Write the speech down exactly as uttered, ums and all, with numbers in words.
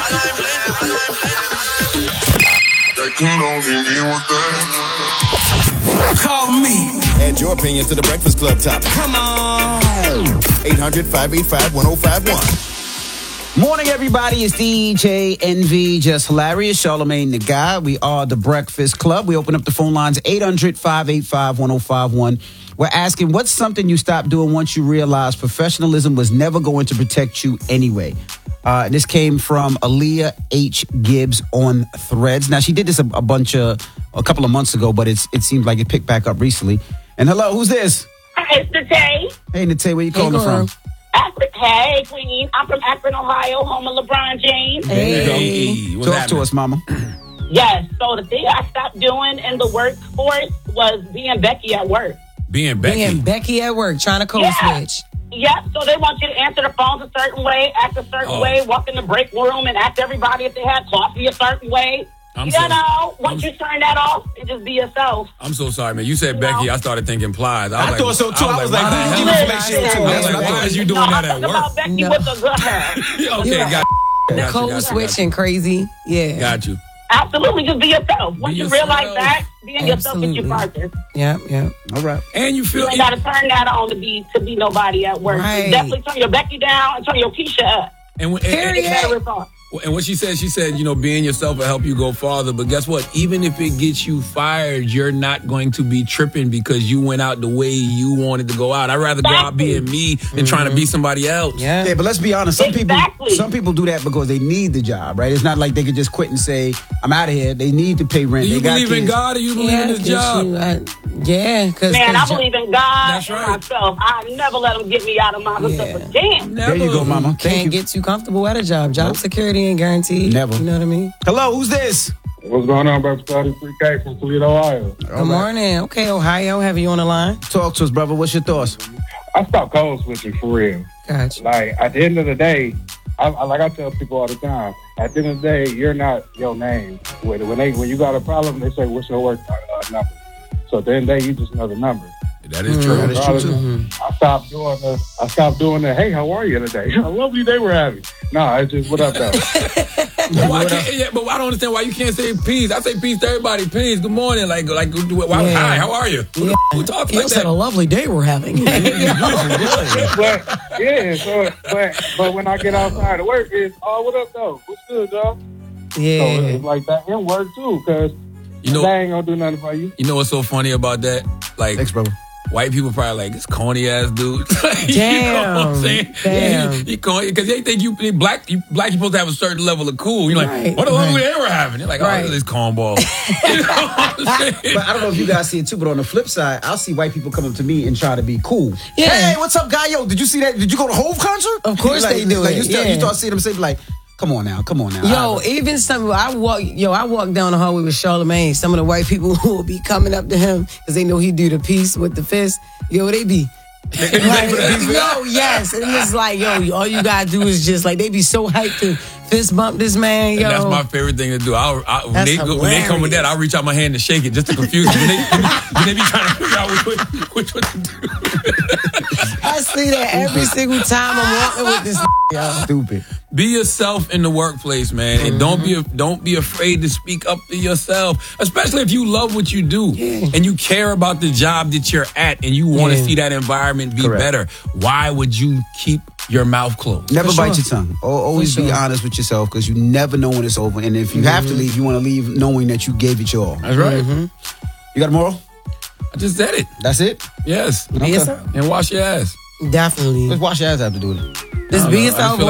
Call me. Add your opinions to the Breakfast Club topic. Come on. eight hundred, five eight five, one oh five one. Morning, everybody. It's D J N V, just hilarious. Charlamagne the Guy. We are the Breakfast Club. We open up the phone lines eight hundred, five eight five, one oh five one. We're asking, what's something you stopped doing once you realized professionalism was never going to protect you anyway? Uh, this came from Aaliyah H. Gibbs on Threads. Now, she did this a, a bunch of, a couple of months ago, but it's it seems like it picked back up recently. And hello, who's this? Hi, it's Nate. Hey, Nate, where you calling hey, from? Akron. Hey, Queen. I'm from Akron, Ohio, home of LeBron James. Hey, hey. Talk happening? to us, mama. Yes. So the thing I stopped doing in the workforce was being Becky at work. Being Becky? Being Becky at work, trying to code yeah. switch. Yep, so they want you to answer the phones a certain way, act a certain oh. way, walk in the break room and ask everybody if they had coffee a certain way. I'm you so, know, once I'm, you turn that off, and just be yourself. I'm so sorry, man. You said you Becky, know? I started thinking Plies. I, I like, thought so, too. I was like, I was like, like, why is you doing no, that at work? About Becky no. with the good hair. Okay, yeah. got you. The got code you, switching crazy. Yeah. Got you. Absolutely, just be yourself. Once be you yourself. realize that, being Absolutely. yourself is your purpose. Yeah, yeah. All right. And you feel you ain't got to turn that on to be to be nobody at work. Right. You definitely turn your Becky down and turn your Keisha up. And, and, and, and, and what she said, she said, you know, being yourself will help you go farther. But guess what? Even if it gets you fired, you're not going to be tripping because you went out the way you wanted to go out. I'd rather exactly. go out being me than mm-hmm. trying to be somebody else. Yeah, yeah, but let's be honest. Some exactly. people, some people do that because they need the job, right? It's not like they could just quit and say, "I'm out of here." They need to pay rent. Do you they believe got in God or you believe yeah, in this job? You, I, yeah, because man, I believe in God That's right. and myself. I never let them get me out of my hook yeah. again. There you go, mama. You can't you. get too comfortable at a job. Job nope. security ain't guaranteed. Never. You know what I mean? Hello, who's this? What's going on, brother? thirty-three K from Toledo, Ohio. Good right. morning. Okay, Ohio, have you on the line? Talk to us, brother. What's your thoughts? I stopped code switching for real. Gotcha. Like, at the end of the day, I, I, like I tell people all the time, at the end of the day, you're not your name. When, when, they, when you got a problem, they say, what's your work uh, number? So at the end of the day, you just another number. That is true. Mm-hmm. That is true, too. Mm-hmm. I stopped doing the, I stopped doing the, hey, how are you today? A lovely day we're having. No, it's just, what up, though? But, why can't, yeah, but I don't understand why you can't say peace. I say peace to everybody. Peace. Good morning. Like, like, why, yeah. hi. How are you? Yeah. Who talks You like said that? a lovely day we're having. but yeah, so, but but when I get outside of work, it's oh, what up, though? What's good, dog? Yeah, so it's like that in work too, because you know, they ain't gonna do nothing for you. You know what's so funny about that? Like, thanks, brother. White people probably like, this corny ass dude. Damn. You know what I'm saying? Damn. Yeah, he corny because they think you black. You, black, you're supposed to have a certain level of cool. You're like, right. what the right. fuck we ever having? They're like, oh, right. this is cornball. You know what I'm saying? But I don't know if you guys see it too, but on the flip side, I'll see white people come up to me and try to be cool. Yeah. Hey, what's up, guy? Yo, did you see that? Did you go to Hove concert? Of course like, they do like, it. You start, yeah. you start seeing them say like, come on now, come on now. Yo, even some I walk, yo, I walk down the hallway with Charlamagne. Some of the white people who will be coming up to him because they know he do the piece with the fist. Yo, they be. like, yo, yes, and it's like, yo, all you gotta do is just like they be so hyped to fist bump this man, yo. And that's my favorite thing to do. I'll, I, when, That's they, when they come with that, I'll reach out my hand to shake it just to confuse them. When they, when they be trying to figure out which, which one to do. I see that every single time I'm walking with this yo. Stupid. Be yourself in the workplace, man, and mm-hmm. don't be don't be afraid to speak up for yourself, especially if you love what you do yeah. and you care about the job that you're at and you want to yeah. see that environment be Correct. better. Why would you keep your mouth closed? Never For bite sure. your tongue. Always For be sure. honest with yourself because you never know when it's over. And if you mm-hmm. have to leave, you want to leave knowing that you gave it your all. That's right. Mm-hmm. You got a moral? I just said it. That's it? Yes. Be yourself. And wash your ass. Definitely. Let's wash your ass after doing it. Just be know. I yourself. feel